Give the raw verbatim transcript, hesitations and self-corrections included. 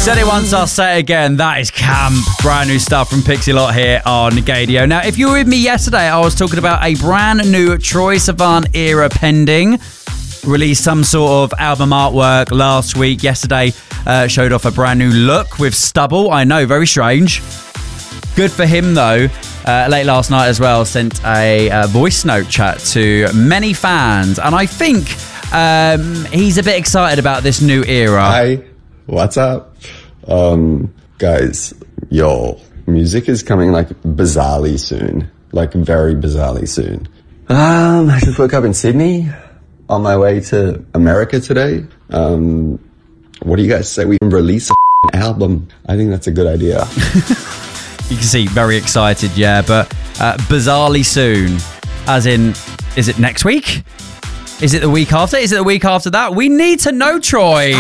Said it once, I'll say it again. That is camp. Brand new stuff from Pixie Lot here on Gadio. Now, if you were with me yesterday, I was talking about a brand new Troye Sivan era pending. Released some sort of album artwork last week. Yesterday, uh, showed off a brand new look with stubble. I know, very strange. Good for him, though. Uh, late last night as well, sent a uh, voice note chat to many fans. And I think um, he's a bit excited about this new era. Hi, what's up? Um, guys, yo, music is coming like bizarrely soon. Like very bizarrely soon. Um, I just woke up in Sydney on my way to America today. Um, what do you guys say we release an album? I think that's a good idea. You can see, very excited, yeah, but uh, bizarrely soon, as in, is it next week? Is it the week after? Is it the week after that? We need to know, Troye.